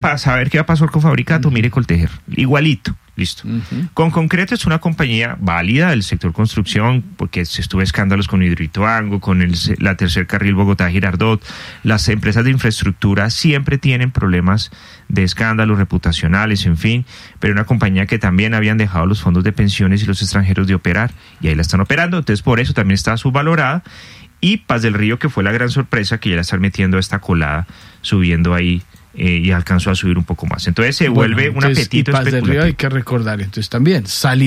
para saber qué va a pasar con Fabricato, mire Coltejer, igualito. Listo. Con Concreto es una compañía válida del sector construcción, porque se estuvo escándalos con Hidroituango, con la tercer carril Bogotá-Girardot. Las empresas de infraestructura siempre tienen problemas de escándalos reputacionales, en fin, pero una compañía que también habían dejado los fondos de pensiones y los extranjeros de operar, y ahí la están operando, entonces por eso también está subvalorada. Y Paz del Río, que fue la gran sorpresa, que ya la están metiendo a esta colada, subiendo ahí, y alcanzó a subir un poco más. Entonces se vuelve un apetito Paz especulativo. del Río hay que recordar, entonces también,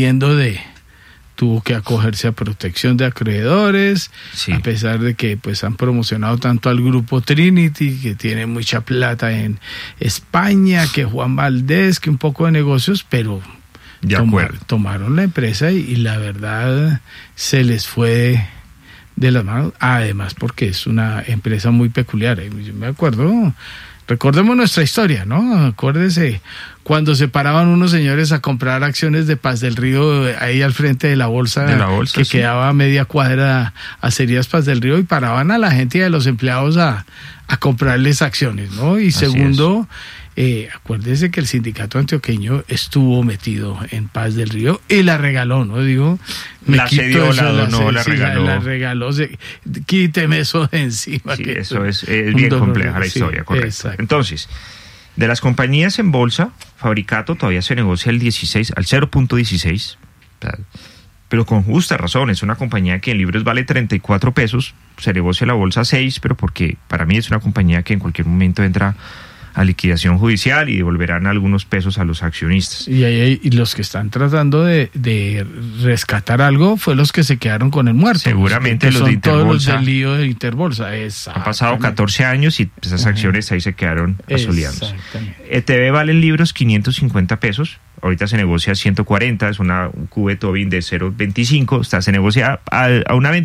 tuvo que acogerse a protección de acreedores, sí, a pesar de que pues han promocionado tanto al grupo Trinity, que tiene mucha plata en España, que Juan Valdés, que un poco de negocios, pero tomaron la empresa y la verdad se les fue de las manos, además porque es una empresa muy peculiar. Yo me acuerdo, recordemos nuestra historia, ¿no? Acuérdese cuando se paraban unos señores a comprar acciones de Paz del Río ahí al frente de la bolsa que sí, quedaba a media cuadra a Acerías Paz del Río, y paraban a la gente y a los empleados a comprarles acciones, ¿no? Y segundo, acuérdese que el sindicato antioqueño estuvo metido en Paz del Río y la regaló, ¿no? Digo, la cedió, la donó, la regaló. La regaló, quíteme eso de encima. Sí, eso es bien compleja la historia, correcto. Exacto. Entonces, de las compañías en bolsa, Fabricato todavía se negocia al 0.16, pero con justa razón. Es una compañía que en libros vale 34 pesos, se negocia la bolsa a 6, pero porque para mí es una compañía que en cualquier momento entra a liquidación judicial y devolverán algunos pesos a los accionistas. Y los que están tratando de rescatar algo fue los que se quedaron con el muerto. Seguramente los de Interbolsa. Todos los del lío de Interbolsa. Han pasado 14 años y esas acciones ahí se quedaron asoleándose. ETB vale en libros 550 pesos. Ahorita se negocia a 140, es un QE Tobin de 0.25, se negocia al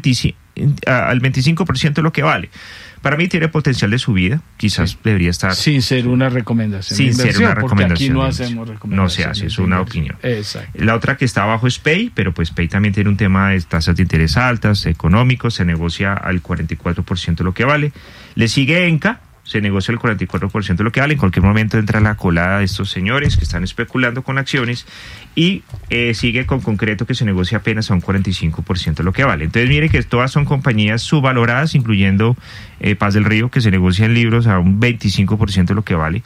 25% de lo que vale. Para mí tiene potencial de subida, quizás debería estar... Sin ser una recomendación. Sin ser una recomendación. Aquí no hacemos recomendaciones. No se hace, es una opinión. Exacto. La otra que está abajo es Pay, pero pues Pay también tiene un tema de tasas de interés altas, económicos, se negocia al 44% de lo que vale. Le sigue Enca, se negocia el 44% de lo que vale. En cualquier momento entra la colada de estos señores que están especulando con acciones, y sigue con Concreto, que se negocia apenas a un 45% de lo que vale. Entonces mire que todas son compañías subvaloradas, incluyendo Paz del Río, que se negocia en libros a un 25% de lo que vale.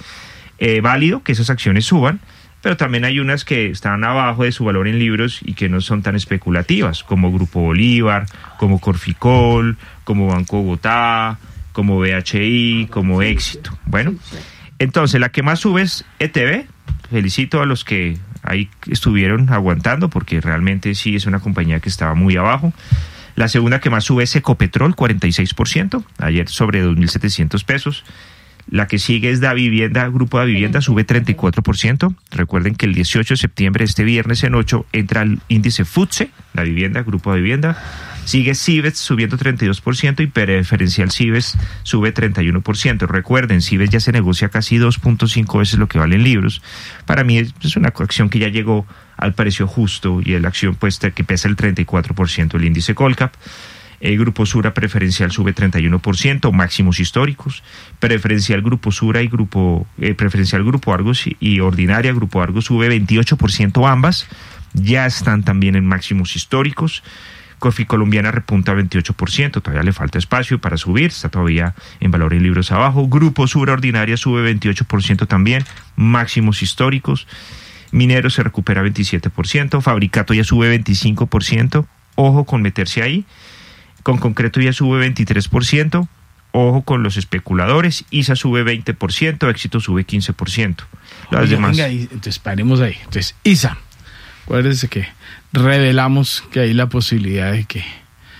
Válido que esas acciones suban, pero también hay unas que están abajo de su valor en libros y que no son tan especulativas, como Grupo Bolívar, como Corficol, como Banco Bogotá, como BHI, como Éxito. Bueno, entonces la que más sube es ETB. Felicito a los que ahí estuvieron aguantando, porque realmente sí es una compañía que estaba muy abajo. La segunda que más sube es Ecopetrol, 46%, ayer sobre 2.700 pesos. La que sigue es Davivienda, Grupo Davivienda, sube 34%. Recuerden que el 18 de septiembre, este viernes en 8, entra el índice FTSE, Davivienda, Grupo Davivienda. Sigue Cibes subiendo 32% y Preferencial Cibes sube 31%. Recuerden, Cibes ya se negocia casi 2.5 veces lo que valen libros. Para mí es una acción que ya llegó al precio justo, y la acción pues que pesa el 34% el índice Colcap. Grupo Sura Preferencial sube 31%, máximos históricos. Preferencial Grupo Sura y Preferencial Grupo Argos y Ordinaria Grupo Argos sube 28%, ambas ya están también en máximos históricos. Cofi Colombiana repunta 28%, todavía le falta espacio para subir, está todavía en valor en libros abajo. Grupo Sura Ordinaria sube 28% también, máximos históricos. Minero se recupera 27%, Fabricato ya sube 25%, ojo con meterse ahí. Con Concreto ya sube 23%, ojo con los especuladores. ISA sube 20%, Éxito sube 15%. Las demás... Venga, entonces paremos ahí. Entonces, ISA, acuérdense que revelamos que hay la posibilidad de que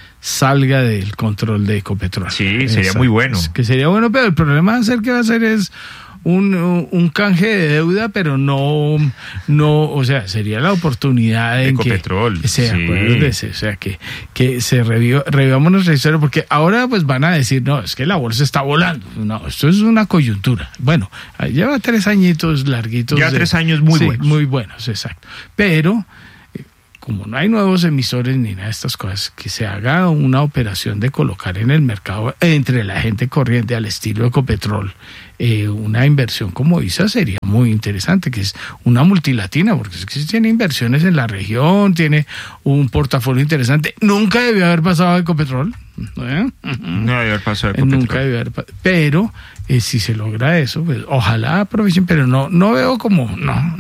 salga del control de Ecopetrol. Sí, sería muy bueno. Que sería bueno, pero el problema que va a hacer es un canje de deuda, pero no, o sea, sería la oportunidad en Ecopetrol, que acuérdese, o sea, que se revivamos nuestra historia, porque ahora pues van a decir, no, es que la bolsa está volando. No, esto es una coyuntura. Bueno, lleva 3 añitos larguitos. Ya 3 años muy buenos. Muy buenos, exacto. Pero como no hay nuevos emisores ni nada de estas cosas, que se haga una operación de colocar en el mercado entre la gente corriente al estilo Ecopetrol una inversión como ISA sería muy interesante, que es una multilatina, porque es que tiene inversiones en la región, tiene un portafolio interesante. Nunca debió haber pasado a Ecopetrol. No debió haber pasado a Ecopetrol. Nunca debió haber pasado. Pero si se logra eso, pues ojalá aprovechen, pero no veo como,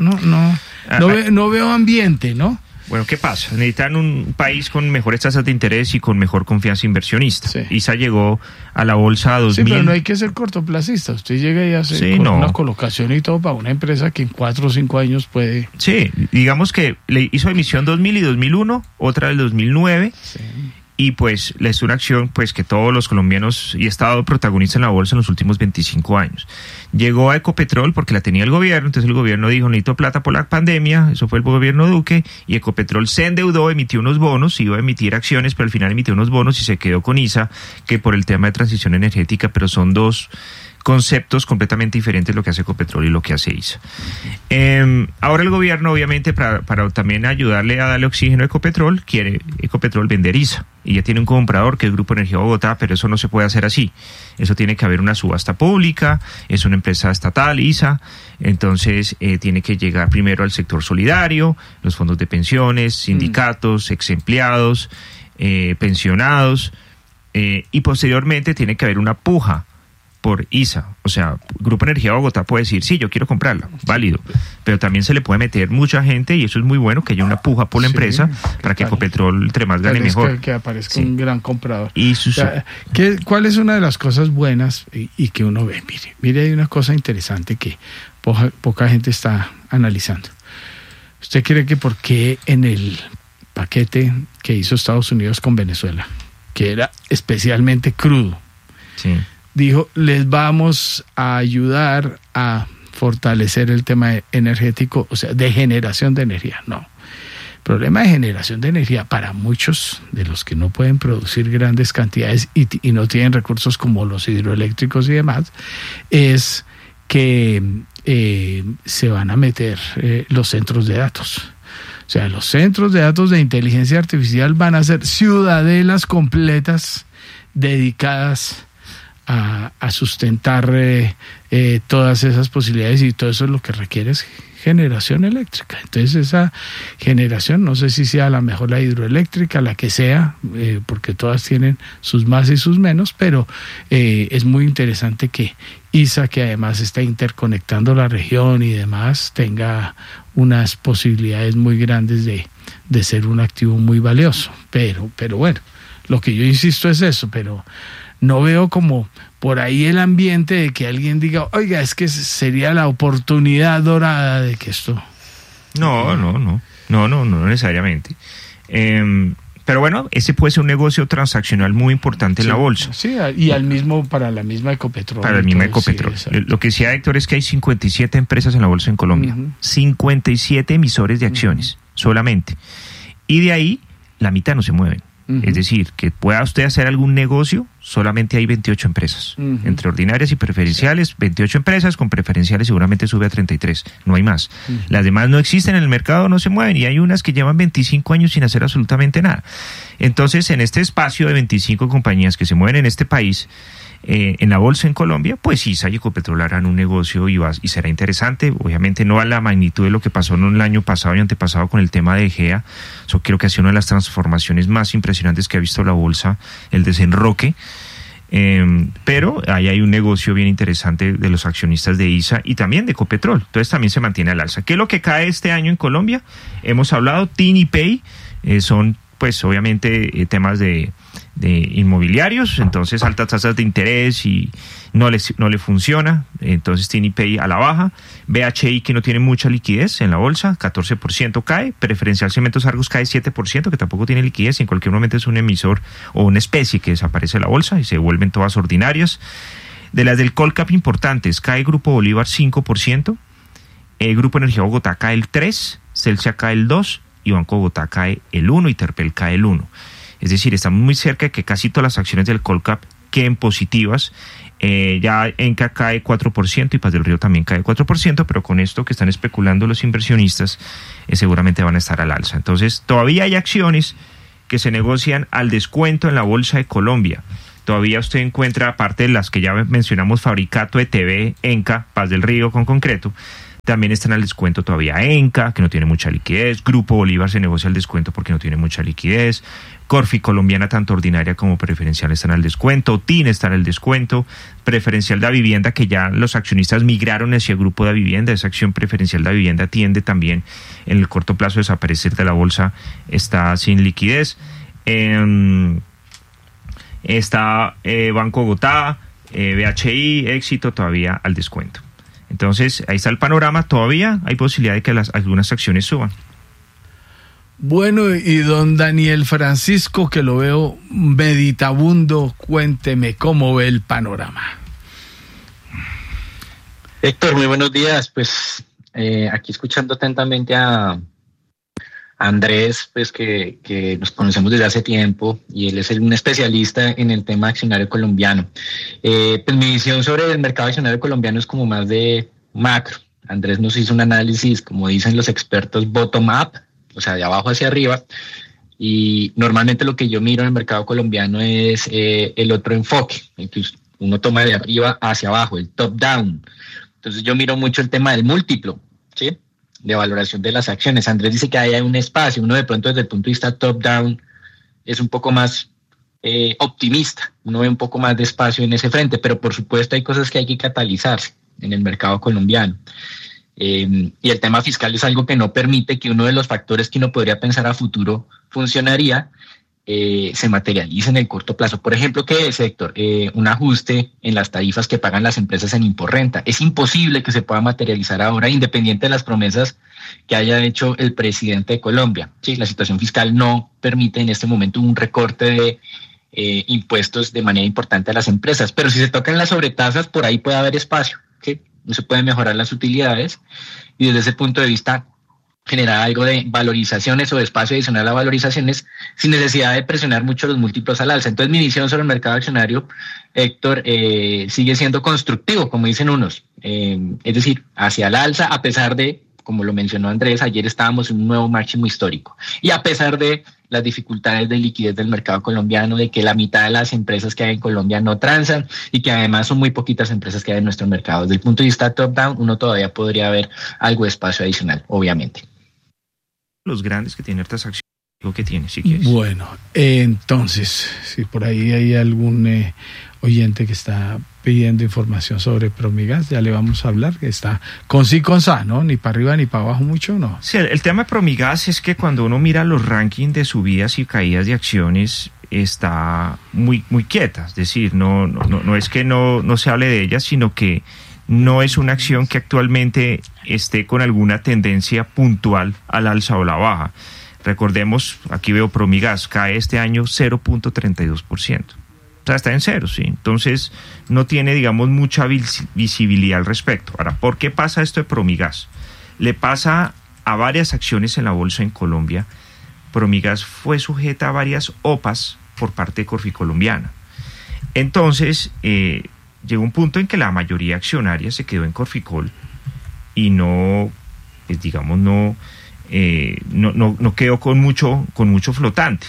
no veo ambiente, ¿no? Bueno, ¿qué pasa? Necesitan un país con mejores tasas de interés y con mejor confianza inversionista. Sí. ISA llegó a la bolsa a 2000. Sí, pero no hay que ser cortoplacista. Usted llega y hace una colocación y todo para una empresa que en 4 o 5 años puede... Sí, digamos que le hizo emisión 2000 y 2001, otra del 2009. Sí. Y pues es una acción pues que todos los colombianos y Estado protagonizan en la bolsa en los últimos 25 años. Llegó a Ecopetrol porque la tenía el gobierno, entonces el gobierno dijo necesito plata por la pandemia, eso fue el gobierno Duque, y Ecopetrol se endeudó, emitió unos bonos, iba a emitir acciones, pero al final emitió unos bonos y se quedó con ISA, que por el tema de transición energética, pero son dos conceptos completamente diferentes lo que hace Ecopetrol y lo que hace ISA. Ahora el gobierno, obviamente, para también ayudarle a darle oxígeno a Ecopetrol, quiere Ecopetrol vender ISA. Y ya tiene un comprador que es Grupo Energía Bogotá, pero eso no se puede hacer así. Eso tiene que haber una subasta pública, es una empresa estatal, ISA, entonces tiene que llegar primero al sector solidario, los fondos de pensiones, sindicatos, ex empleados, pensionados, y posteriormente tiene que haber una puja por ISA, o sea, Grupo Energía Bogotá puede decir, sí, yo quiero comprarla, válido, pero también se le puede meter mucha gente y eso es muy bueno, que haya una puja por la empresa para que Ecopetrol entre más gane mejor. Que aparezca un gran comprador. Y ¿cuál es una de las cosas buenas y que uno ve? Mire, hay una cosa interesante que poca gente está analizando. ¿Usted cree que por qué en el paquete que hizo Estados Unidos con Venezuela, que era especialmente crudo, sí, dijo, les vamos a ayudar a fortalecer el tema energético, o sea, de generación de energía? No. El problema de generación de energía para muchos de los que no pueden producir grandes cantidades y no tienen recursos como los hidroeléctricos y demás, es que se van a meter los centros de datos. O sea, los centros de datos de inteligencia artificial van a ser ciudadelas completas dedicadas a sustentar todas esas posibilidades, y todo eso lo que requiere es generación eléctrica. Entonces esa generación, no sé si sea la mejor la hidroeléctrica, la que sea, porque todas tienen sus más y sus menos, pero es muy interesante que ISA, que además está interconectando la región y demás, tenga unas posibilidades muy grandes de ser un activo muy valioso. Pero bueno, lo que yo insisto es eso, pero no veo como por ahí el ambiente de que alguien diga, oiga, es que sería la oportunidad dorada de que esto... No necesariamente. Pero bueno, ese puede ser un negocio transaccional muy importante en la bolsa. Sí, y para la misma Ecopetrol. Para la misma Ecopetrol. Sí, lo que decía Héctor es que hay 57 empresas en la bolsa en Colombia. 57 emisores de acciones solamente. Y de ahí, la mitad no se mueven. Es decir, que pueda usted hacer algún negocio, solamente hay 28 empresas. Entre ordinarias y preferenciales, 28 empresas, con preferenciales seguramente sube a 33, no hay más. Las demás no existen en el mercado, no se mueven, y hay unas que llevan 25 años sin hacer absolutamente nada. Entonces, en este espacio de 25 compañías que se mueven en este país, en la bolsa en Colombia, pues ISA y Ecopetrol harán un negocio y será interesante, obviamente no a la magnitud de lo que pasó en el año pasado y antepasado con el tema de Egea. Eso creo que ha sido una de las transformaciones más impresionantes que ha visto la bolsa, el desenroque, pero ahí hay un negocio bien interesante de los accionistas de ISA y también de Ecopetrol, entonces también se mantiene al alza. ¿Qué es lo que cae este año en Colombia? Hemos hablado, TIN-Pay, son pues obviamente temas de inmobiliarios, entonces altas tasas de interés y no le funciona, entonces TIN-Pay a la baja. BHI, que no tiene mucha liquidez en la bolsa, 14% cae. Preferencial Cementos Argos cae 7%, que tampoco tiene liquidez, y en cualquier momento es un emisor o una especie que desaparece de la bolsa y se vuelven todas ordinarias. De las del Colcap importantes, cae Grupo Bolívar 5%, Grupo Energía Bogotá cae el 3%, Celsia cae el 2%, y Banco Bogotá cae el 1% y Terpel cae el 1%. Es decir, estamos muy cerca de que casi todas las acciones del Colcap queden positivas. Ya Enca cae 4% y Paz del Río también cae 4%, pero con esto que están especulando los inversionistas, seguramente van a estar al alza. Entonces, todavía hay acciones que se negocian al descuento en la Bolsa de Colombia. todavía usted encuentra, aparte de las que ya mencionamos, Fabricato, ETB, Enca, Paz del Río con Concreto, también están al descuento todavía Enca, que no tiene mucha liquidez, Grupo Bolívar se negocia al descuento porque no tiene mucha liquidez, Corfi Colombiana, tanto ordinaria como preferencial, están al descuento, TIN está al descuento, preferencial de vivienda, que ya los accionistas migraron hacia el grupo de vivienda, esa acción preferencial de vivienda tiende también en el corto plazo a desaparecer de la bolsa, está sin liquidez. Está Banco Bogotá, BHI, Éxito todavía al descuento. Entonces, ahí está el panorama. Todavía hay posibilidad de que algunas acciones suban. Bueno, y don Daniel Francisco, que lo veo meditabundo, cuénteme cómo ve el panorama. Héctor, muy buenos días. Pues aquí escuchando atentamente a Andrés, pues que nos conocemos desde hace tiempo y él es un especialista en el tema accionario colombiano. Pues mi visión sobre el mercado accionario colombiano es como más de macro. Andrés nos hizo un análisis, como dicen los expertos, bottom-up, o sea, de abajo hacia arriba. Y normalmente lo que yo miro en el mercado colombiano es el otro enfoque, el que uno toma de arriba hacia abajo, el top-down. Entonces yo miro mucho el tema del múltiplo, ¿sí?, de valoración de las acciones. Andrés dice que ahí hay un espacio, uno de pronto desde el punto de vista top-down es un poco más optimista, uno ve un poco más de espacio en ese frente, pero por supuesto hay cosas que hay que catalizarse en el mercado colombiano. Y el tema fiscal es algo que no permite que uno de los factores que uno podría pensar a futuro funcionaría se materialice en el corto plazo. Por ejemplo, ¿qué es, Héctor? Un ajuste en las tarifas que pagan las empresas en Imporrenta. Es imposible que se pueda materializar ahora, independiente de las promesas que haya hecho el presidente de Colombia. Sí, la situación fiscal no permite en este momento un recorte de impuestos de manera importante a las empresas, pero si se tocan las sobretasas, por ahí puede haber espacio, ¿sí? No se pueden mejorar las utilidades y desde ese punto de vista generar algo de valorizaciones o de espacio adicional a valorizaciones sin necesidad de presionar mucho los múltiplos al alza. Entonces mi visión sobre el mercado accionario, Héctor, sigue siendo constructivo, como dicen unos, es decir, hacia el alza, a pesar de, como lo mencionó Andrés, ayer estábamos en un nuevo máximo histórico y a pesar de las dificultades de liquidez del mercado colombiano, de que la mitad de las empresas que hay en Colombia no transan y que además son muy poquitas empresas que hay en nuestro mercado. Desde el punto de vista top-down, uno todavía podría ver algo de espacio adicional, obviamente. Los grandes que tienen hartas acciones, lo que tiene, si quieres. Bueno, entonces, si por ahí hay algún oyente que está pidiendo información sobre Promigas, ya le vamos a hablar, que está con sí, con sa, ¿no? Ni para arriba ni para abajo mucho, ¿no? Sí, el tema de Promigas es que cuando uno mira los rankings de subidas y caídas de acciones, está muy quieta, es decir, no es que no se hable de ella, sino que no es una acción que actualmente esté con alguna tendencia puntual al alza o la baja. Recordemos, aquí veo Promigas, cae este año 0.32%. O sea, está en cero, sí. Entonces, no tiene, digamos, mucha visibilidad al respecto. Ahora, ¿por qué pasa esto de Promigas? Le pasa a varias acciones en la bolsa en Colombia. Promigas fue sujeta a varias OPAs por parte de Corfi Colombiana. Entonces, llegó un punto en que la mayoría accionaria se quedó en Corficol y no, pues digamos, no quedó con mucho flotante.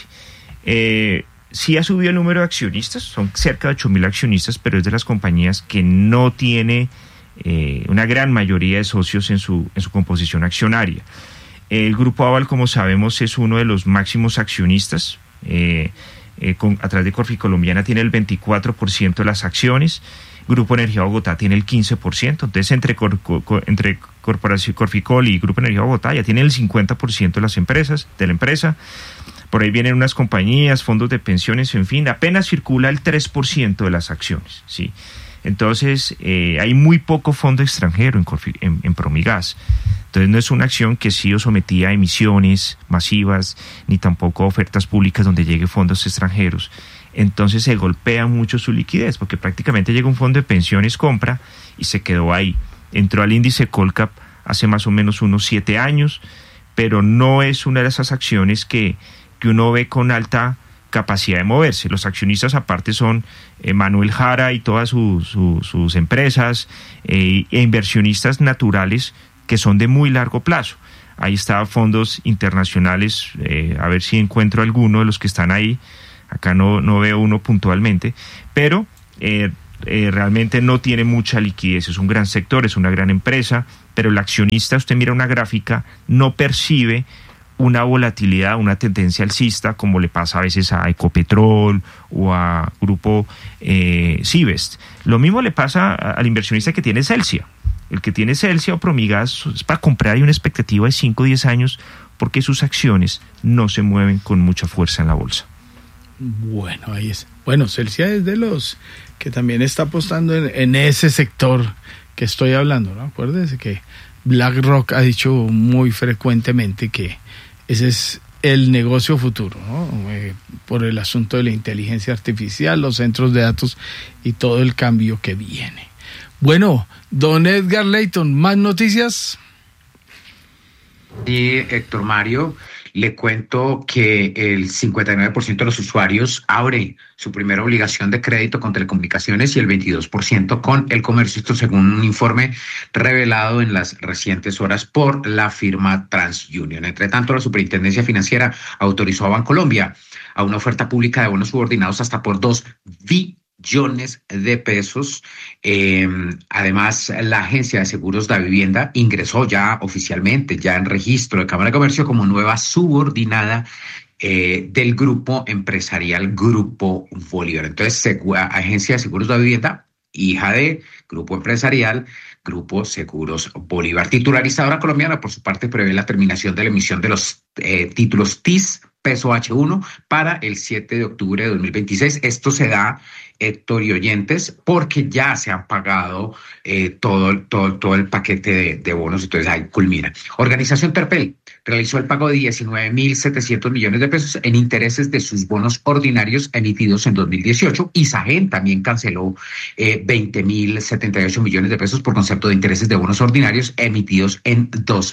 Sí ha subido el número de accionistas, son cerca de 8.000 accionistas, pero es de las compañías que no tiene una gran mayoría de socios en su composición accionaria. El Grupo Aval, como sabemos, es uno de los máximos accionistas. A través de Corfi Colombiana tiene el 24% de las acciones. Grupo Energía Bogotá tiene el 15%. Entonces, entre Corporación Corficol y Grupo Energía Bogotá ya tiene el 50% de las empresas, de la empresa. Por ahí vienen unas compañías, fondos de pensiones, en fin, apenas circula el 3% de las acciones, ¿sí? Entonces, hay muy poco fondo extranjero en Promigas. Entonces, no es una acción que sí o sometía a emisiones masivas, ni tampoco a ofertas públicas donde llegue fondos extranjeros. Entonces, se golpea mucho su liquidez, porque prácticamente llega un fondo de pensiones, compra, y se quedó ahí. Entró al índice Colcap hace más o menos unos 7 años, pero no es una de esas acciones que uno ve con alta capacidad de moverse. Los accionistas aparte son Manuel Jara y todas sus empresas e inversionistas naturales que son de muy largo plazo. Ahí está fondos internacionales, a ver si encuentro alguno de los que están ahí. acá no veo uno puntualmente, pero realmente no tiene mucha liquidez, es un gran sector, es una gran empresa, pero el accionista, usted mira una gráfica, no percibe una volatilidad, una tendencia alcista, como le pasa a veces a Ecopetrol o a Grupo Sivest. Lo mismo le pasa al inversionista que tiene Celsia. El que tiene Celsia o Promigas es para comprar, hay una expectativa de 5 o 10 años, porque sus acciones no se mueven con mucha fuerza en la bolsa. Bueno, ahí es. Bueno, Celsia es de los que también está apostando en ese sector que estoy hablando, ¿no? Acuérdense que BlackRock ha dicho muy frecuentemente que ese es el negocio futuro, ¿no? Por el asunto de la inteligencia artificial, los centros de datos y todo el cambio que viene. Bueno, don Edgar Leyton, ¿más noticias? Sí, Héctor Mario, le cuento que el 59% de los usuarios abre su primera obligación de crédito con telecomunicaciones y el 22% con el comercio, esto según un informe revelado en las recientes horas por la firma TransUnion. Entre tanto, la Superintendencia Financiera autorizó a Bancolombia a una oferta pública de bonos subordinados hasta por 2 billones de pesos. Además, la Agencia de Seguros de Vivienda ingresó ya oficialmente, ya en registro de Cámara de Comercio, como nueva subordinada del grupo empresarial Grupo Bolívar. Entonces, Agencia de Seguros de Vivienda, hija de Grupo Empresarial Grupo Seguros Bolívar. Titularizadora colombiana, por su parte, prevé la terminación de la emisión de los títulos TIS peso H1 para el 7 de octubre de 2026. Esto se da, Héctor y oyentes, porque ya se han pagado todo el paquete de bonos, entonces ahí culmina. Organización Terpel realizó el pago de 19.700 millones de pesos en intereses de sus bonos ordinarios emitidos en 2018. Isagen también canceló 20.078 millones de pesos por concepto de intereses de bonos ordinarios emitidos en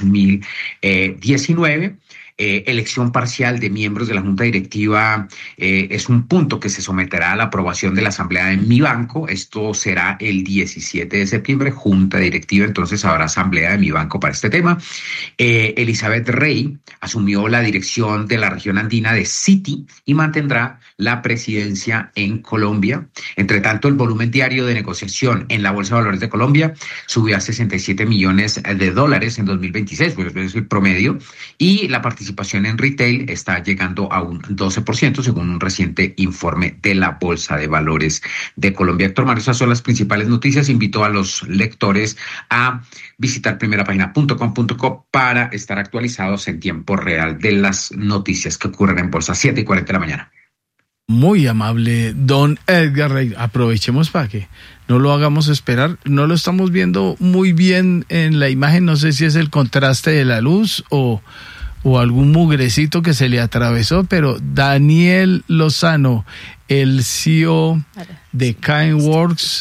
2019. Elección parcial de miembros de la Junta Directiva es un punto que se someterá a la aprobación de la Asamblea de Mibanco. Esto será el 17 de septiembre, Junta Directiva, entonces habrá Asamblea de Mibanco para este tema. Elizabeth Rey asumió la dirección de la región andina de Citi y mantendrá la presidencia en Colombia. Entre tanto, el volumen diario de negociación en la Bolsa de Valores de Colombia subió a $67 millones en 2026, pues es el promedio, y la participación en retail está llegando a un 12%, según un reciente informe de la Bolsa de Valores de Colombia. Héctor Mario, esas son las principales noticias. Invito a los lectores a visitar primerapagina.com.co para estar actualizados en tiempo real de las noticias que ocurren en Bolsa. 7:40 de la mañana. Muy amable, don Edgar Rey. Aprovechemos para que no lo hagamos esperar. No lo estamos viendo muy bien en la imagen. No sé si es el contraste de la luz o algún mugrecito que se le atravesó, pero Daniel Lozano, el CEO de KineWorks,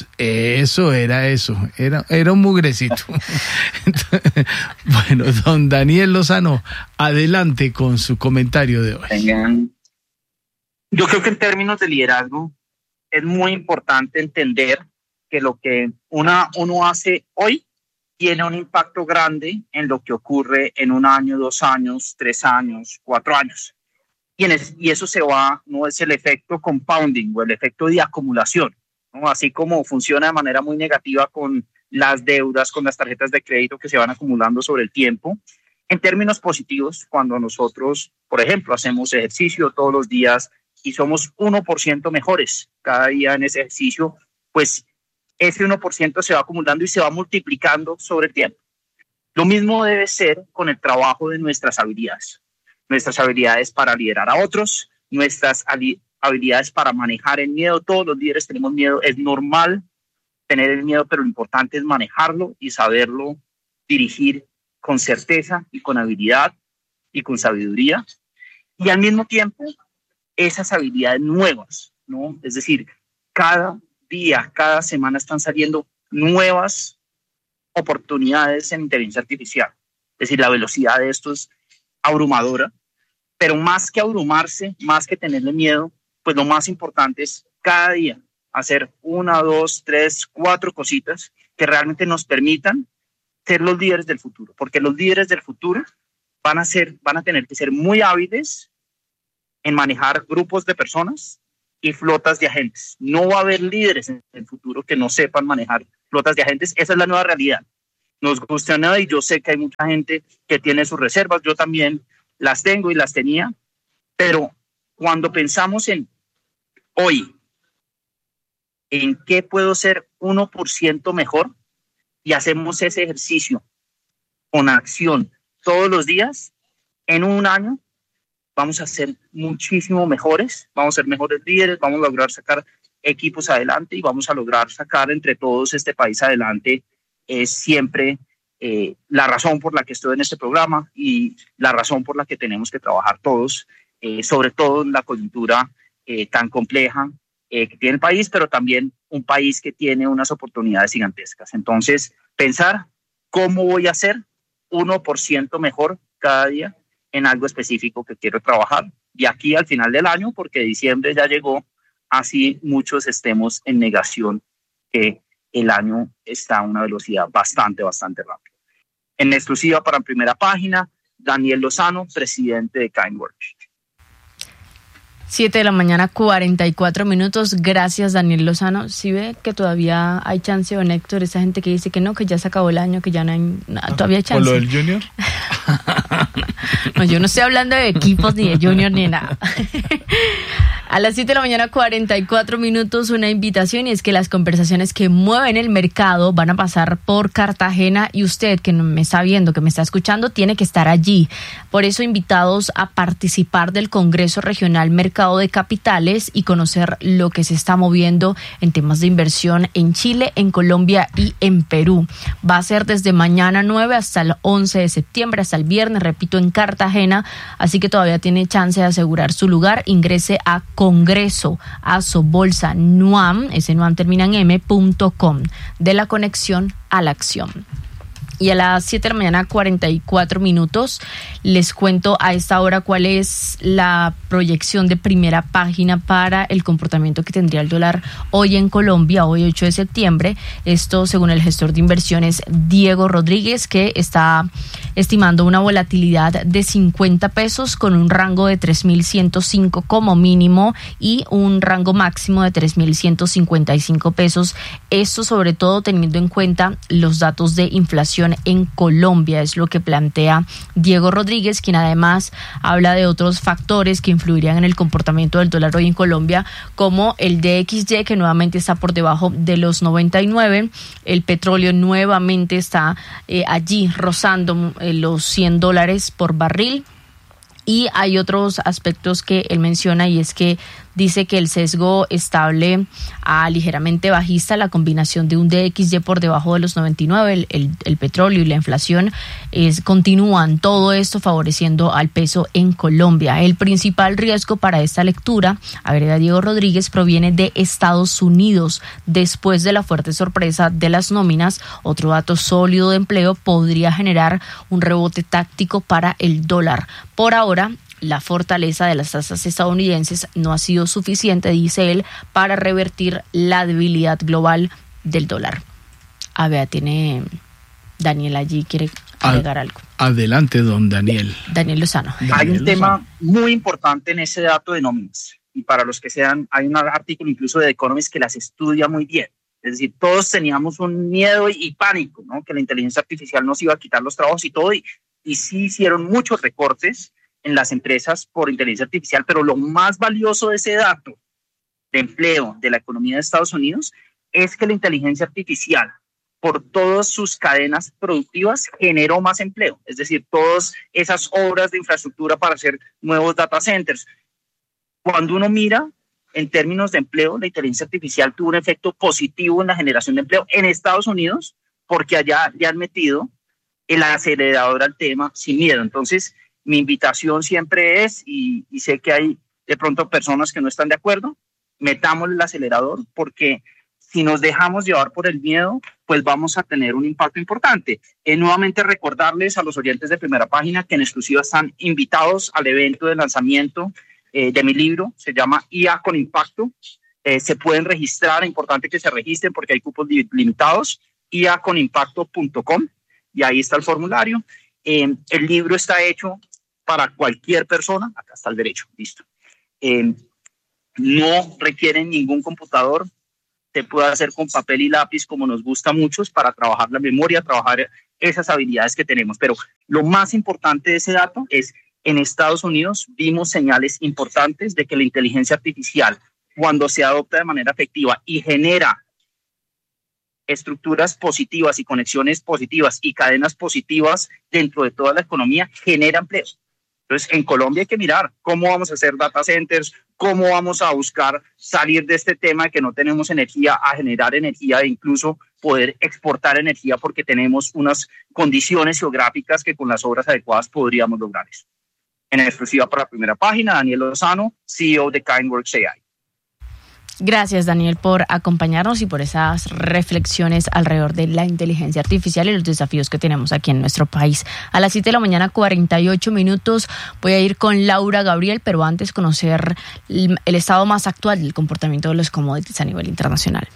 era un mugrecito. Entonces, bueno, don Daniel Lozano, adelante con su comentario de hoy. Yo creo que en términos de liderazgo es muy importante entender que lo que uno hace hoy tiene un impacto grande en lo que ocurre en 1 año, 2 años, 3 años, 4 años. Y eso no es el efecto compounding o el efecto de acumulación, ¿no? Así como funciona de manera muy negativa con las deudas, con las tarjetas de crédito que se van acumulando sobre el tiempo. En términos positivos, cuando nosotros, por ejemplo, hacemos ejercicio todos los días y somos 1% mejores cada día en ese ejercicio, pues ese 1% se va acumulando y se va multiplicando sobre el tiempo. Lo mismo debe ser con el trabajo de nuestras habilidades. Nuestras habilidades para liderar a otros, nuestras habilidades para manejar el miedo. Todos los líderes tenemos miedo. Es normal tener el miedo, pero lo importante es manejarlo y saberlo dirigir con certeza y con habilidad y con sabiduría. Y al mismo tiempo, esas habilidades nuevas, ¿no? Es decir, cada día, cada semana están saliendo nuevas oportunidades en inteligencia artificial. Es decir, la velocidad de esto es abrumadora, pero más que abrumarse, más que tenerle miedo, pues lo más importante es cada día hacer 1, 2, 3, 4 cositas que realmente nos permitan ser los líderes del futuro, porque los líderes del futuro van a tener que ser muy hábiles en manejar grupos de personas, y flotas de agentes. No va a haber líderes en el futuro que no sepan manejar flotas de agentes. Esa es la nueva realidad. Nos gusta o no, y yo sé que hay mucha gente que tiene sus reservas, yo también las tengo y las tenía, pero cuando pensamos en hoy, en qué puedo ser 1% mejor, y hacemos ese ejercicio con acción todos los días, en un año vamos a ser muchísimo mejores, vamos a ser mejores líderes, vamos a lograr sacar equipos adelante y vamos a lograr sacar entre todos este país adelante. Es siempre la razón por la que estoy en este programa y la razón por la que tenemos que trabajar todos, sobre todo en la coyuntura tan compleja que tiene el país, pero también un país que tiene unas oportunidades gigantescas. Entonces, pensar cómo voy a ser 1% mejor cada día en algo específico que quiero trabajar. Y aquí al final del año, porque diciembre ya llegó, así muchos estemos en negación que el año está a una velocidad bastante rápida. En exclusiva para Primera Página, Daniel Lozano, presidente de Kindworks. 7:44 a.m. Gracias, Daniel Lozano. ¿Sí ve que todavía hay chance, don Héctor? Esa gente que dice que no, que ya se acabó el año, que ya no hay nada, todavía hay chance. ¿Por lo del Junior? No, yo no estoy hablando de equipos, ni de Junior, ni de nada. A las 7:44 a.m, una invitación, y es que las conversaciones que mueven el mercado van a pasar por Cartagena, y usted que me está viendo, que me está escuchando, tiene que estar allí. Por eso, invitados a participar del Congreso Regional Mercado de Capitales y conocer lo que se está moviendo en temas de inversión en Chile, en Colombia y en Perú. Va a ser desde mañana 9 hasta el 11 de septiembre, hasta el viernes, repito, en Cartagena, así que todavía tiene chance de asegurar su lugar. Ingrese a Congreso Aso Bolsa NUAM, ese NUAM termina en m.com, de la conexión a la acción. Y a las 7:44 a.m, les cuento a esta hora cuál es la proyección de Primera Página para el comportamiento que tendría el dólar hoy en Colombia, hoy 8 de septiembre. Esto según el gestor de inversiones Diego Rodríguez, que está estimando una volatilidad de 50 pesos con un rango de 3.105 como mínimo y un rango máximo de 3.155 pesos. Esto sobre todo teniendo en cuenta los datos de inflación en Colombia, es lo que plantea Diego Rodríguez, quien además habla de otros factores que influirían en el comportamiento del dólar hoy en Colombia, como el DXY, que nuevamente está por debajo de los 99, el petróleo nuevamente está allí rozando los $100 por barril. Y hay otros aspectos que él menciona, y es que dice que el sesgo estable a ligeramente bajista, la combinación de un DXY por debajo de los 99, el petróleo y la inflación continúan, todo esto favoreciendo al peso en Colombia. El principal riesgo para esta lectura, agrega Diego Rodríguez, proviene de Estados Unidos. Después de la fuerte sorpresa de las nóminas, otro dato sólido de empleo podría generar un rebote táctico para el dólar. Por ahora, la fortaleza de las tasas estadounidenses no ha sido suficiente, dice él, para revertir la debilidad global del dólar. A ver, tiene Daniel allí, quiere agregar algo. Adelante, don Daniel. Daniel Lozano. Hay un tema muy importante en ese dato de nóminas, y para los que sean, hay un artículo incluso de The Economist que las estudia muy bien. Es decir, todos teníamos un miedo y pánico, ¿no? Que la inteligencia artificial nos iba a quitar los trabajos y todo, y sí hicieron muchos recortes en las empresas por inteligencia artificial, pero lo más valioso de ese dato de empleo de la economía de Estados Unidos es que la inteligencia artificial, por todas sus cadenas productivas, generó más empleo. Es decir, todas esas obras de infraestructura para hacer nuevos data centers. Cuando uno mira en términos de empleo, la inteligencia artificial tuvo un efecto positivo en la generación de empleo en Estados Unidos, porque allá le han metido el acelerador al tema sin miedo. Entonces, mi invitación siempre es, y sé que hay de pronto personas que no están de acuerdo, metamos el acelerador, porque si nos dejamos llevar por el miedo, pues vamos a tener un impacto importante. Nuevamente recordarles a los oyentes de Primera Página que en exclusiva están invitados al evento de lanzamiento de mi libro, se llama IA con Impacto. Se pueden registrar, es importante que se registren porque hay cupos limitados, iaconimpacto.com, y ahí está el formulario. El libro está hecho para cualquier persona, acá está el derecho, listo. no requieren ningún computador, se puede hacer con papel y lápiz como nos gusta a muchos para trabajar la memoria, trabajar esas habilidades que tenemos. Pero lo más importante de ese dato es, en Estados Unidos vimos señales importantes de que la inteligencia artificial, cuando se adopta de manera efectiva y genera estructuras positivas y conexiones positivas y cadenas positivas dentro de toda la economía, genera empleo. Entonces, en Colombia hay que mirar cómo vamos a hacer data centers, cómo vamos a buscar salir de este tema de que no tenemos energía, a generar energía e incluso poder exportar energía porque tenemos unas condiciones geográficas que con las obras adecuadas podríamos lograr eso. En exclusiva para Primera Página, Daniel Lozano, CEO de KineWorks AI. Gracias, Daniel, por acompañarnos y por esas reflexiones alrededor de la inteligencia artificial y los desafíos que tenemos aquí en nuestro país. A las 7 de la mañana, 48 minutos, voy a ir con Laura Gabriel, pero antes conocer el estado más actual del comportamiento de los commodities a nivel internacional.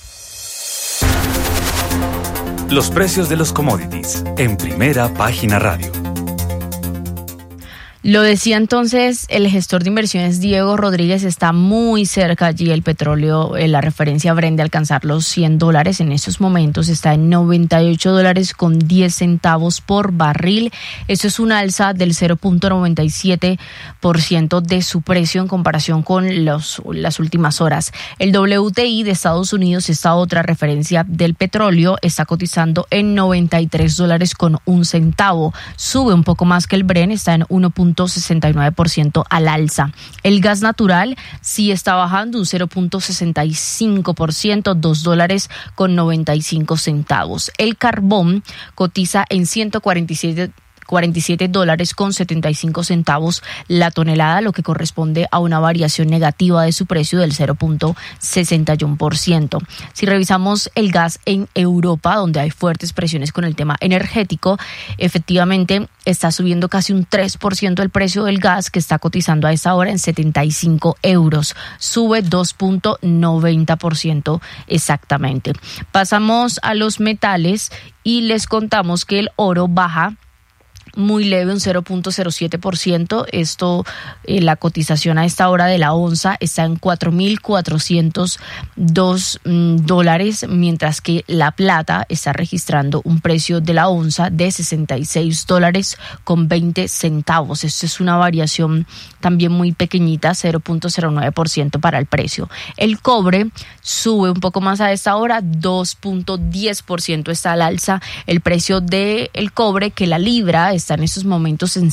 Los precios de los commodities en Primera Página Radio. Lo decía entonces el gestor de inversiones Diego Rodríguez, está muy cerca allí el petróleo, la referencia Brent de alcanzar los $100. En estos momentos está en $98.10 por barril. Eso es una alza del 0.97% de su precio en comparación con las últimas horas. El WTI de Estados Unidos, esta otra referencia del petróleo, está cotizando en $93.01. Sube un poco más que el Brent, está en 1.69% al alza. El gas natural sí está bajando un 0.65%, $2.95. El carbón cotiza en $47.75 la tonelada, lo que corresponde a una variación negativa de su precio del 0.61%. Si revisamos el gas en Europa, donde hay fuertes presiones con el tema energético, efectivamente está subiendo casi un 3% el precio del gas, que está cotizando a esta hora en 75 euros. Sube 2.90% exactamente. Pasamos a los metales y les contamos que el oro baja muy leve, un 0.07%. Esto, la cotización a esta hora de la onza está en $4.402, mientras que la plata está registrando un precio de la onza de $66.20. Esto es una variación también muy pequeñita, 0.09% para el precio. El cobre sube un poco más a esta hora, 2.10% está al alza el precio del cobre, que la libra está en estos momentos en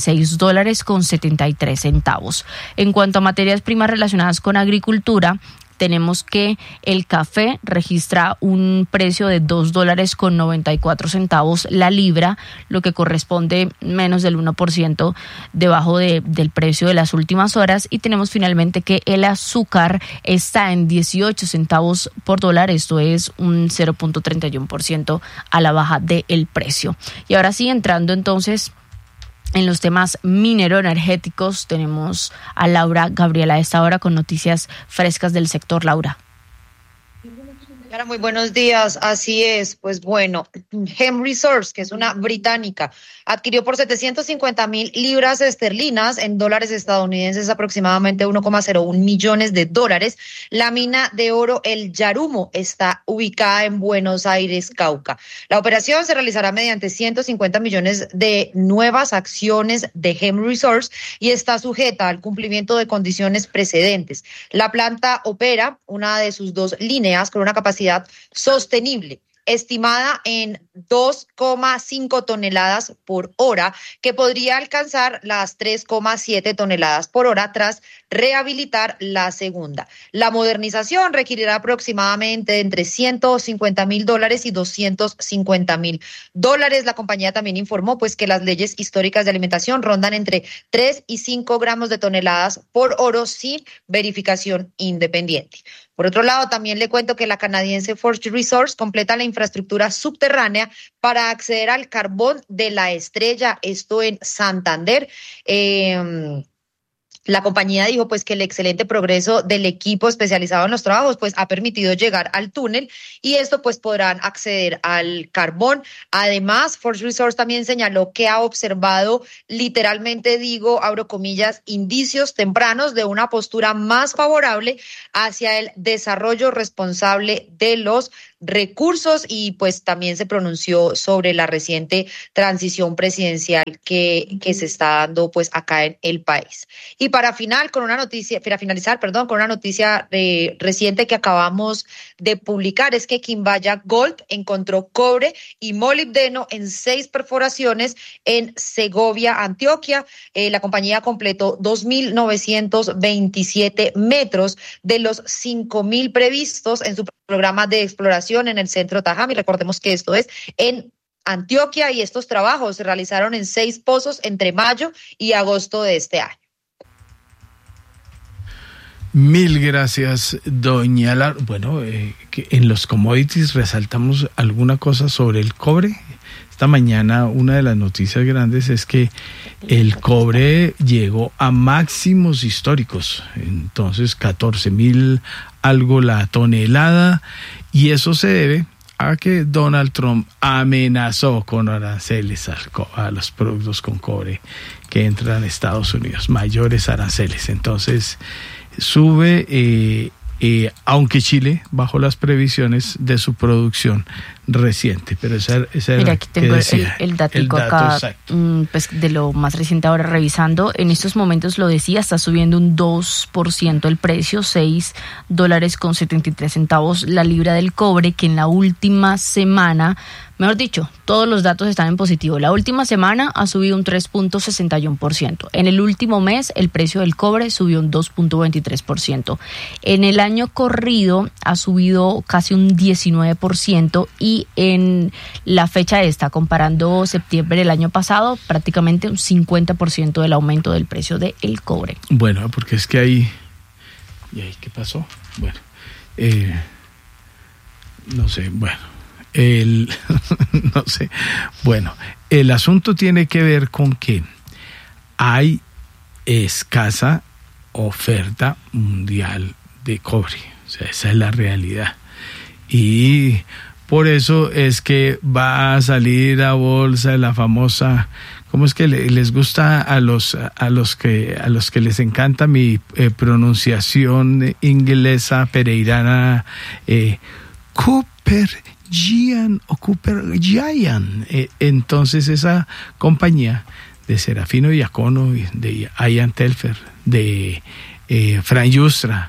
$6.73. En cuanto a materias primas relacionadas con agricultura, tenemos que el café registra un precio de $2.94 la libra, lo que corresponde menos del 1% debajo del precio de las últimas horas. Y tenemos finalmente que el azúcar está en 18 centavos por dólar, esto es un 0.31% a la baja del precio. Y ahora sí, entrando entonces en los temas minero-energéticos, tenemos a Laura Gabriel a esta hora con noticias frescas del sector. Laura. Muy buenos días, así es. Pues bueno, Hem Resource, que es una británica, adquirió por 750,000 libras esterlinas, en dólares estadounidenses aproximadamente 1,01 millones de dólares. La mina de oro El Yarumo está ubicada en Buenos Aires, Cauca. La operación se realizará mediante 150 millones de nuevas acciones de Hem Resource y está sujeta al cumplimiento de condiciones precedentes. La planta opera una de sus dos líneas con una capacidad sostenible estimada en 2,5 toneladas por hora, que podría alcanzar las 3,7 toneladas por hora tras rehabilitar la segunda. La modernización requerirá aproximadamente entre $150,000 y $250,000. La compañía también informó pues que las leyes históricas de alimentación rondan entre 3 y 5 gramos de toneladas por oro sin verificación independiente. Por otro lado, también le cuento que la canadiense Forge Resource completa la infraestructura subterránea para acceder al carbón de la Estrella, esto en Santander. La compañía dijo pues que el excelente progreso del equipo especializado en los trabajos pues ha permitido llegar al túnel y esto pues podrán acceder al carbón. Además, Force Resource también señaló que ha observado literalmente, abro comillas, indicios tempranos de una postura más favorable hacia el desarrollo responsable de los recursos y pues también se pronunció sobre la reciente transición presidencial que se está dando pues acá en el país. Y para finalizar con una noticia reciente que acabamos de publicar es que Quimbaya Gold encontró cobre y molibdeno en 6 perforaciones en Segovia, Antioquia. La compañía completó 2.927 metros de los 5.000 previstos en su programa de exploración en el centro Tajami. Recordemos que esto es en Antioquia y estos trabajos se realizaron en 6 pozos entre mayo y agosto de este año. Mil gracias, doña Lara. Bueno, que en los commodities resaltamos alguna cosa sobre el cobre. Esta mañana una de las noticias grandes es que el cobre llegó a máximos históricos, entonces 14,000 algo la tonelada, y eso se debe a que Donald Trump amenazó con aranceles a los productos con cobre que entran a Estados Unidos, mayores aranceles. Entonces sube, aunque Chile bajó las previsiones de su producción reciente, pero esa mira, aquí tengo el dato acá, pues de lo más reciente ahora revisando. En estos momentos, lo decía, está subiendo un 2% el precio, $6.73 la libra del cobre, que en la última semana, mejor dicho, todos los datos están en positivo. La última semana ha subido un 3.61%. En el último mes, el precio del cobre subió un 2.23%. En el año corrido ha subido casi un 19% y en la fecha esta, comparando septiembre del año pasado, prácticamente un 50% del aumento del precio del cobre. Bueno, porque es que ahí... ¿Y ahí qué pasó? Bueno, no sé, bueno... no sé. Bueno, el asunto tiene que ver con que hay escasa oferta mundial de cobre. O sea, esa es la realidad. Y por eso es que va a salir a bolsa la famosa, ¿cómo es que les gusta a los que les encanta mi pronunciación inglesa pereirana, Cooper Giant o Cooper Giant? Entonces esa compañía de Serafino Diacono, de Ian Telfer, de Frank Yustra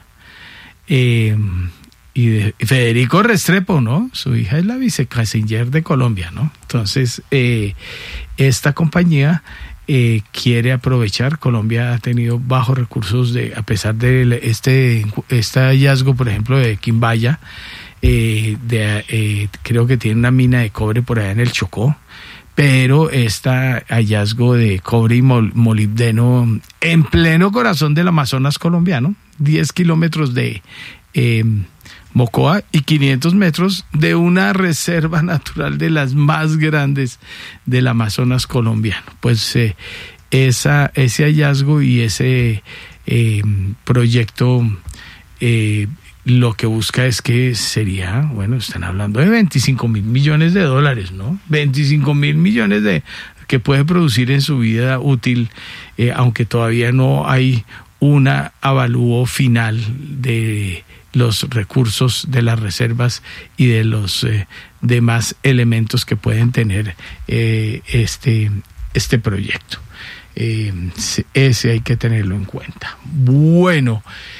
y de Federico Restrepo, ¿no? Su hija es la vicecanciller de Colombia, ¿no? Entonces esta compañía quiere aprovechar. Colombia ha tenido bajos recursos a pesar de este hallazgo, por ejemplo, de Quimbaya. Creo que tiene una mina de cobre por allá en el Chocó, pero este hallazgo de cobre y molibdeno en pleno corazón del Amazonas colombiano, 10 kilómetros de Mocoa y 500 metros de una reserva natural de las más grandes del Amazonas colombiano. Pues ese hallazgo y ese proyecto lo que busca es que sería, bueno, están hablando de 25,000 millones de dólares, ¿no? 25,000 millones que puede producir en su vida útil, aunque todavía no hay un avalúo final de los recursos de las reservas y de los demás elementos que pueden tener este proyecto. Ese hay que tenerlo en cuenta. Bueno,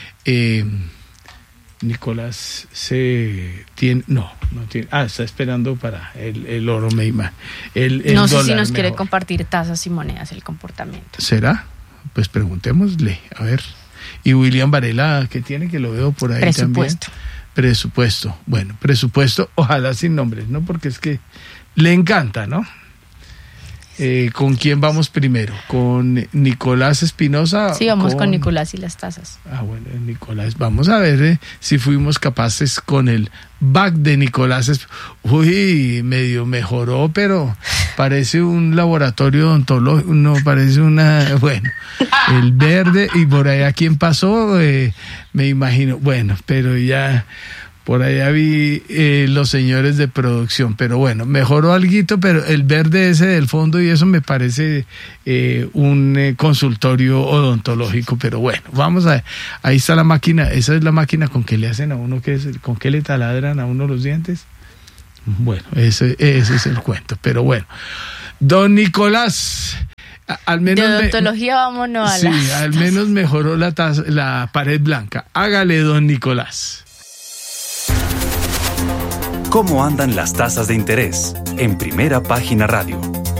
Nicolás no tiene. Está esperando para el oro, me imagino. No sé si nos quiere compartir tasas y monedas, el comportamiento. ¿Será? Pues preguntémosle, a ver. Y William Varela, ¿qué tiene? Que lo veo por ahí también. Presupuesto. Bueno, presupuesto, ojalá sin nombres, ¿no? Porque es que le encanta, ¿no? ¿Con quién vamos primero? ¿Con Nicolás Espinosa? Sí, vamos con Nicolás y las tasas. Bueno, Nicolás, vamos a ver si fuimos capaces con el back de Nicolás. Uy, medio mejoró, pero parece un laboratorio odontológico, no, parece bueno, el verde, y por allá quién pasó, me imagino, bueno, pero ya... Por allá vi los señores de producción, pero bueno, mejoró alguito, pero el verde ese del fondo y eso me parece un consultorio odontológico, pero bueno, vamos a ver. Ahí está la máquina, esa es la máquina con que le hacen a uno, con que le taladran a uno los dientes. Bueno, ese es el cuento, pero bueno. Don Nicolás, al menos... De odontología vámonos a Sí, al menos mejoró la pared blanca. Hágale, don Nicolás. ¿Cómo andan las tasas de interés? En Primera Página Radio.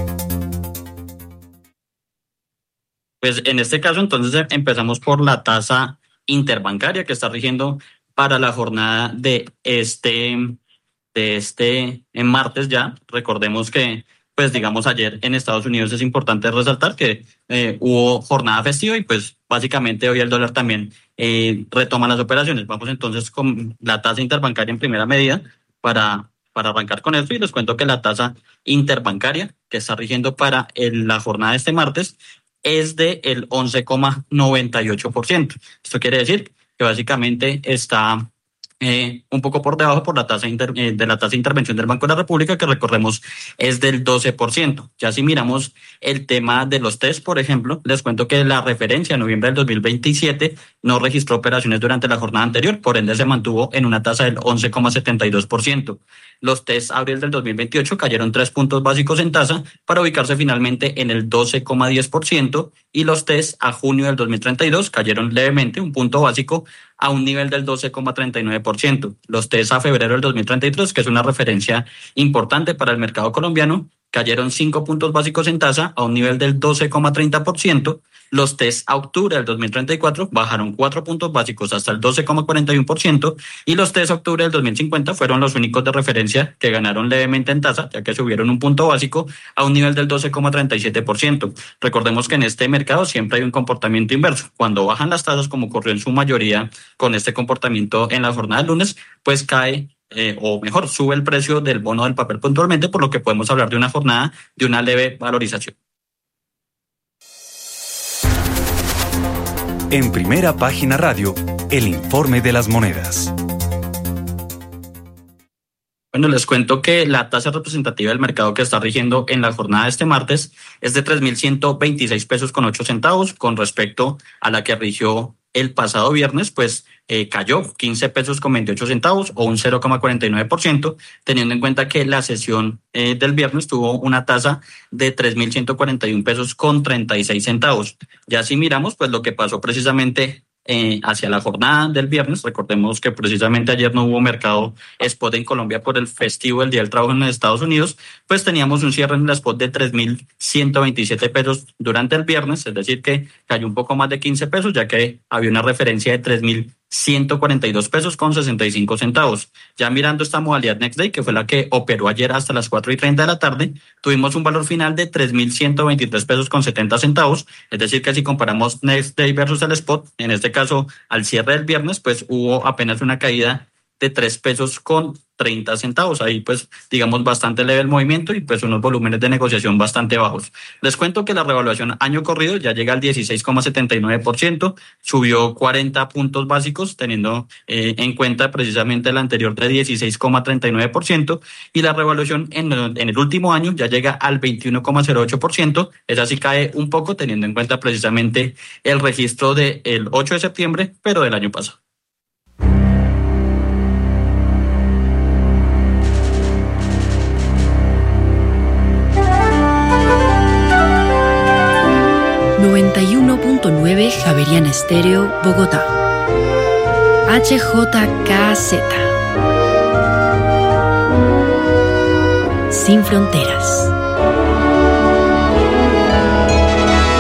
Pues en este caso entonces empezamos por la tasa interbancaria que está rigiendo para la jornada de en martes ya. Recordemos que, pues digamos, ayer en Estados Unidos es importante resaltar que hubo jornada festiva y pues básicamente hoy el dólar también retoma las operaciones. Vamos entonces con la tasa interbancaria en primera medida para arrancar con esto, y les cuento que la tasa interbancaria que está rigiendo para la jornada de este martes es de el 11,98%. Esto quiere decir que básicamente está un poco por debajo por la tasa de la tasa de intervención del Banco de la República, que recordemos es del 12%. Ya si miramos el tema de los test, por ejemplo, les cuento que la referencia en noviembre del 2027 no registró operaciones durante la jornada anterior, por ende se mantuvo en una tasa del 11,72%. Los test abril del 2028 cayeron 3 puntos básicos en tasa para ubicarse finalmente en el 12,10%, y los test a junio del 2032 cayeron levemente un punto básico a un nivel del 12,39%. Los test a febrero del 2033, que es una referencia importante para el mercado colombiano, cayeron 5 puntos básicos en tasa a un nivel del 12,30%. Los test a octubre del 2034 bajaron 4 puntos básicos hasta el 12,41%, y los test a octubre del 2050 fueron los únicos de referencia que ganaron levemente en tasa, ya que subieron un punto básico a un nivel del 12,37%. Recordemos que en este mercado siempre hay un comportamiento inverso. Cuando bajan las tasas, como ocurrió en su mayoría con este comportamiento en la jornada del lunes, pues cae o mejor, sube el precio del bono del papel puntualmente, por lo que podemos hablar de una jornada de una leve valorización. En Primera Página Radio, el informe de las monedas. Bueno, les cuento que la tasa representativa del mercado que está rigiendo en la jornada de este martes es de 3.126 pesos con 8 centavos, con respecto a la que rigió el pasado viernes, pues cayó 15 pesos con 28 centavos o un 0,49%, teniendo en cuenta que la sesión del viernes tuvo una tasa de 3.141 pesos con 36 centavos. Ya si miramos, pues lo que pasó precisamente hacia la jornada del viernes, recordemos que precisamente ayer no hubo mercado spot en Colombia por el festivo del Día del Trabajo en los Estados Unidos, pues teníamos un cierre en el spot de 3.127 pesos durante el viernes, es decir que cayó un poco más de 15 pesos, ya que había una referencia de 3.142 pesos con 65 centavos. Ya mirando esta modalidad Next Day, que fue la que operó ayer hasta las 4:30 de la tarde, tuvimos un valor final de 3.123 pesos con 70 centavos, es decir que si comparamos Next Day versus el spot, en este caso al cierre del viernes, pues hubo apenas una caída de 3 pesos con 30 centavos. Ahí pues digamos bastante leve el movimiento y pues unos volúmenes de negociación bastante bajos. Les cuento que la revaluación año corrido ya llega al 16,79%, subió 40 puntos básicos teniendo en cuenta precisamente el anterior de 16,39%, y la revaluación en el último año ya llega al 21,08%. Esa sí cae un poco teniendo en cuenta precisamente el registro del 8 de septiembre, pero del año pasado. Javeriana Estéreo, Bogotá. HJKZ. Sin fronteras.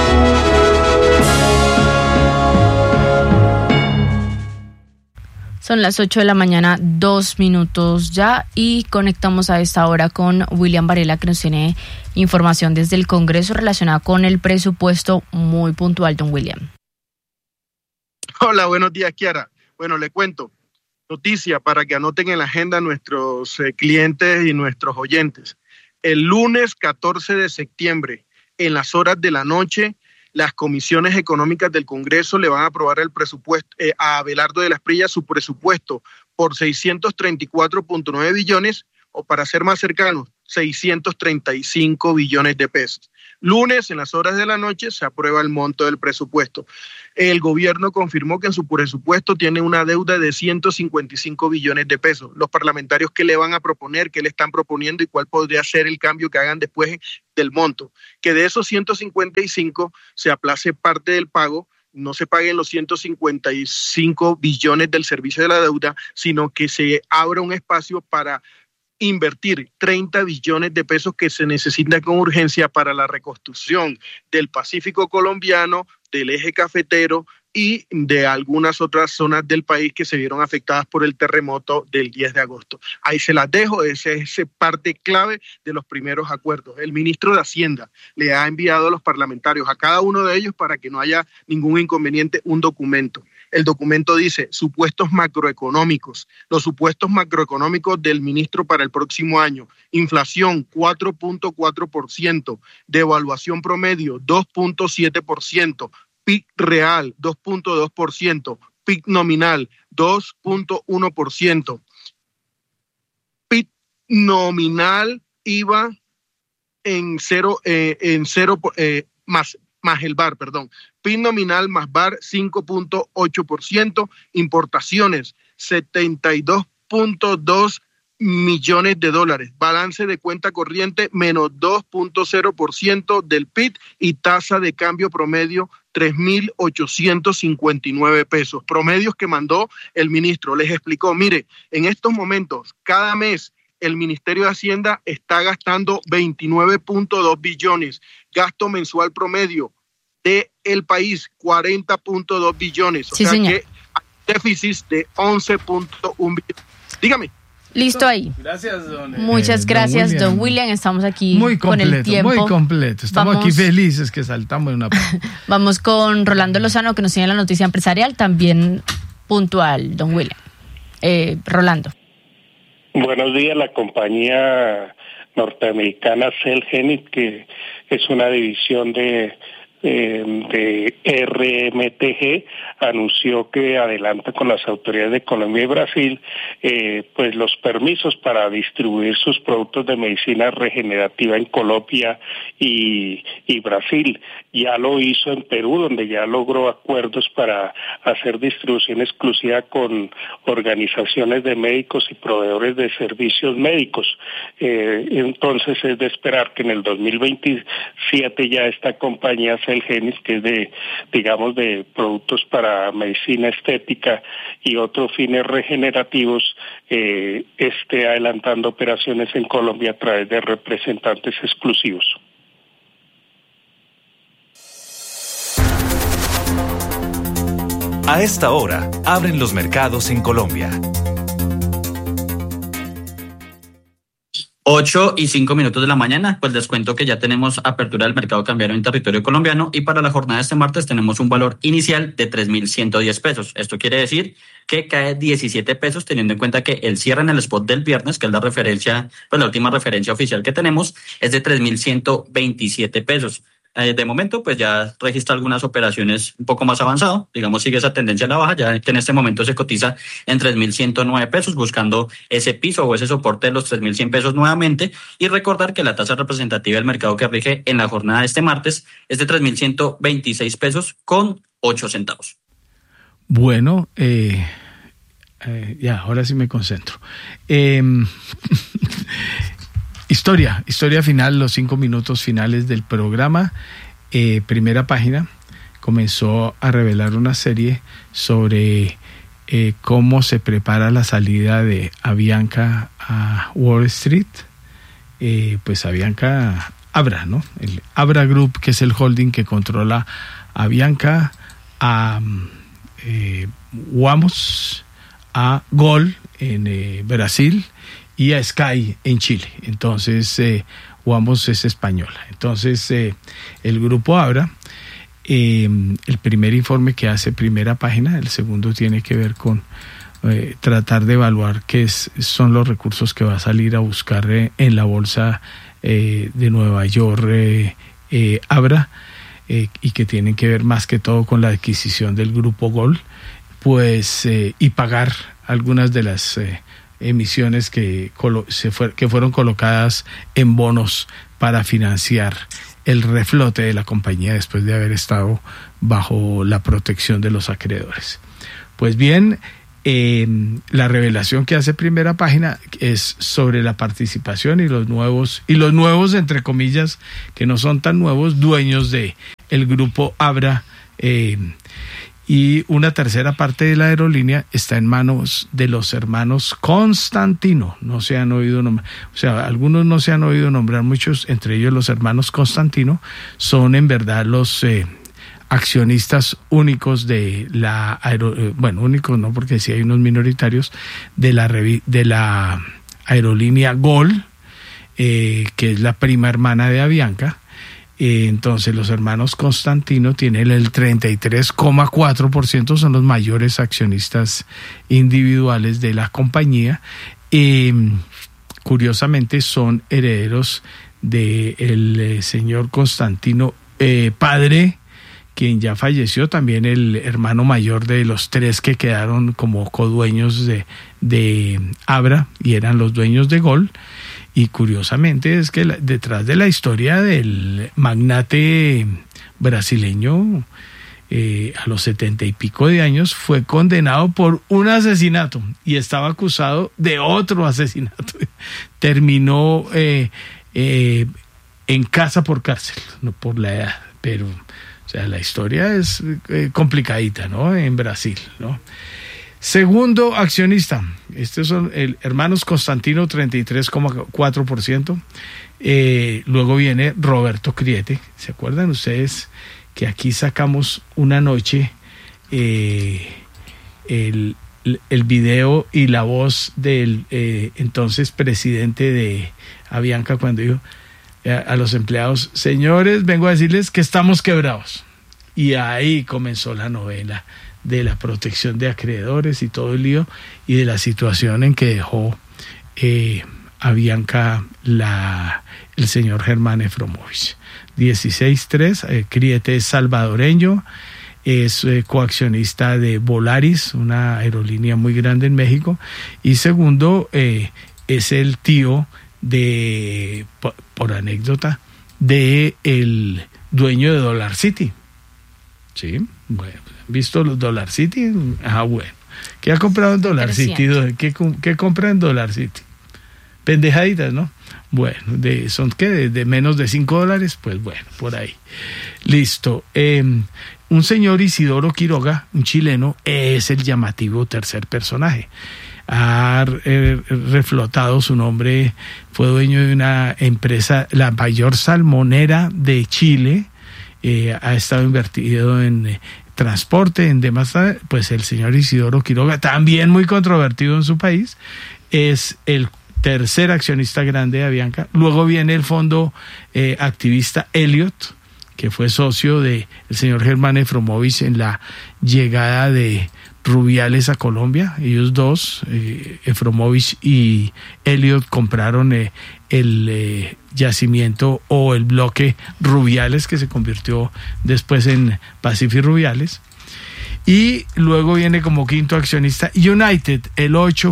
Son Son las 8 de la mañana, 2 minutos ya, y conectamos a esta hora con William Varela, que nos tiene información desde el Congreso relacionada con el presupuesto muy puntual. Don William. Hola, buenos días, Kiara. Bueno, le cuento. Noticia para que anoten en la agenda nuestros clientes y nuestros oyentes. El lunes 14 de septiembre, en las horas de la noche, las comisiones económicas del Congreso le van a aprobar el presupuesto a Abelardo de la Espriella su presupuesto por 634.9 billones, o para ser más cercanos, 635 billones de pesos. Lunes, en las horas de la noche, se aprueba el monto del presupuesto. El gobierno confirmó que en su presupuesto tiene una deuda de 155 billones de pesos. Los parlamentarios, ¿qué le van a proponer? ¿Qué le están proponiendo? ¿Y cuál podría ser el cambio que hagan después del monto? Que de esos 155 se aplace parte del pago, no se paguen los 155 billones del servicio de la deuda, sino que se abra un espacio para invertir 30 billones de pesos que se necesitan con urgencia para la reconstrucción del Pacífico colombiano, del eje cafetero y de algunas otras zonas del país que se vieron afectadas por el terremoto del 10 de agosto. Ahí se las dejo, esa es parte clave de los primeros acuerdos. El ministro de Hacienda le ha enviado a los parlamentarios, a cada uno de ellos, para que no haya ningún inconveniente, un documento. El documento dice supuestos macroeconómicos. Los supuestos macroeconómicos del ministro para el próximo año: inflación 4.4%, devaluación promedio 2.7%, PIB real 2.2%, PIB nominal 2.1%, PIB nominal IVA en cero más el VAR, PIB nominal más VAR 5.8%, importaciones 72.2 millones de dólares, balance de cuenta corriente menos 2.0% del PIB y tasa de cambio promedio 3.859 pesos, promedios que mandó el ministro. Les explicó, mire, en estos momentos, cada mes el Ministerio de Hacienda está gastando 29.2 billones, gasto mensual promedio del país 40.2 billones, o sea señor, que hay déficit de 11.1 billones. Dígame. Listo ahí. Gracias, Muchas gracias, don William. Estamos aquí muy completo, con el tiempo. Muy completo. Estamos aquí felices que saltamos de una parte. Vamos con Rolando Lozano, que nos tiene la noticia empresarial, también puntual, don William. Rolando. Buenos días. La compañía norteamericana Celgenics, que es una división de RMTG, anunció que adelanta con las autoridades de Colombia y Brasil pues los permisos para distribuir sus productos de medicina regenerativa en Colombia y Brasil. Ya lo hizo en Perú, donde ya logró acuerdos para hacer distribución exclusiva con organizaciones de médicos y proveedores de servicios médicos. Entonces es de esperar que en el 2027 ya esta compañía Celgenics, que es de productos para medicina estética y otros fines regenerativos, esté adelantando operaciones en Colombia a través de representantes exclusivos. A esta hora, abren los mercados en Colombia. 8:05 de la mañana, pues les cuento que ya tenemos apertura del mercado cambiario en territorio colombiano y para la jornada de este martes tenemos un valor inicial de 3.110 pesos. Esto quiere decir que cae 17 pesos, teniendo en cuenta que el cierre en el spot del viernes, que es la referencia, pues la última referencia oficial que tenemos, es de 3.127 pesos. De momento, pues ya registra algunas operaciones un poco más avanzado, sigue esa tendencia a la baja, ya que en este momento se cotiza en 3.109 pesos, buscando ese piso o ese soporte de los 3.100 pesos nuevamente, y recordar que la tasa representativa del mercado que rige en la jornada de este martes es de 3.126 pesos con 8 centavos. Bueno, ya, ahora sí me concentro. Historia final, los 5 minutos finales del programa. Primera página comenzó a revelar una serie sobre cómo se prepara la salida de Avianca a Wall Street. Pues Avianca, Abra, ¿no? El Abra Group, que es el holding que controla Avianca, a Wamos, a Gol en Brasil y a Sky en Chile. Entonces, Wamos es española. Entonces, el grupo Abra, el primer informe que hace Primera Página, el segundo tiene que ver con tratar de evaluar qué son los recursos que va a salir a buscar en la bolsa de Nueva York Abra, y que tienen que ver más que todo con la adquisición del grupo Gol, pues, y pagar algunas de las emisiones que fueron colocadas en bonos para financiar el reflote de la compañía después de haber estado bajo la protección de los acreedores. Pues bien, la revelación que hace Primera Página es sobre la participación y los nuevos entre comillas, que no son tan nuevos, dueños de el grupo Abra, y una tercera parte de la aerolínea está en manos de los hermanos Constantino. No se han oído nombrar, o sea, algunos no se han oído nombrar, muchos, entre ellos los hermanos Constantino, son en verdad los accionistas únicos de la únicos no, porque sí hay unos minoritarios de la aerolínea Gol, que es la prima hermana de Avianca. Entonces los hermanos Constantino tienen el 33,4%, son los mayores accionistas individuales de la compañía. Curiosamente son herederos del señor Constantino padre, quien ya falleció, también el hermano mayor de los tres que quedaron como codueños de Abra y eran los dueños de Gol. Y curiosamente es que detrás de la historia del magnate brasileño, a los 70 y pico de años, fue condenado por un asesinato y estaba acusado de otro asesinato. Terminó en casa por cárcel, no por la edad, pero o sea, la historia es complicadita, ¿no? En Brasil, ¿no? Segundo accionista, estos son hermanos Constantino, 33,4%. Luego viene Roberto Criete. ¿Se acuerdan ustedes que aquí sacamos una noche el video y la voz del entonces presidente de Avianca cuando dijo a los empleados: señores, vengo a decirles que estamos quebrados? Y ahí comenzó la novela de la protección de acreedores y todo el lío, y de la situación en que dejó Avianca el señor Germán Efromovich. 16.3, Criete es salvadoreño, es coaccionista de Volaris, una aerolínea muy grande en México, y segundo, es el tío por anécdota, de el dueño de Dollar City. Sí, bueno, ¿visto los Dollar City? Ah, bueno. ¿Qué ha comprado en Dollar City? ¿Qué compra en Dollar City? Pendejaditas, ¿no? Bueno, ¿son qué? De menos de $5, pues bueno, por ahí. Listo. Un señor Isidoro Quiroga, un chileno, es el llamativo tercer personaje. Ha reflotado su nombre, fue dueño de una empresa, la mayor salmonera de Chile. Ha estado invertido en transporte, en demás, pues el señor Isidoro Quiroga, también muy controvertido en su país, es el tercer accionista grande de Avianca. Luego viene el fondo activista Elliott, que fue socio del señor Germán Efromovich en la llegada de Rubiales a Colombia. Ellos dos, Efromovich y Elliott, compraron el yacimiento o el bloque Rubiales, que se convirtió después en Pacific Rubiales. Y luego viene como quinto accionista United, el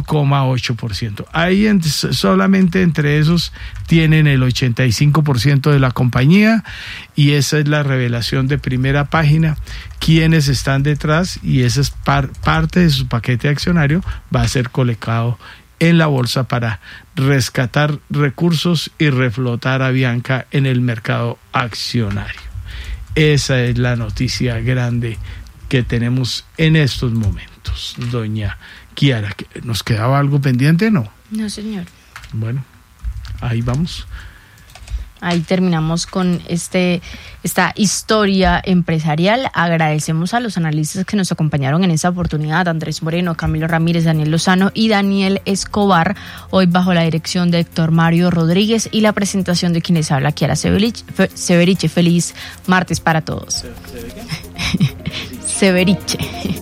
8,8%. Ahí solamente entre esos tienen el 85% de la compañía, y esa es la revelación de Primera Página, quienes están detrás, y esa es parte de su paquete accionario, va a ser colocado en la bolsa para rescatar recursos y reflotar a Avianca en el mercado accionario. Esa es la noticia grande que tenemos en estos momentos. Doña Kiara, ¿nos quedaba algo pendiente? No, señor. Bueno, ahí vamos. ahí terminamos con esta historia empresarial. Agradecemos a los analistas que nos acompañaron en esta oportunidad: Andrés Moreno, Camilo Ramírez, Daniel Lozano y Daniel Escobar, hoy bajo la dirección de Héctor Mario Rodríguez y la presentación de quienes habla, Kiara Severiche. Feliz martes para todos. Severiche.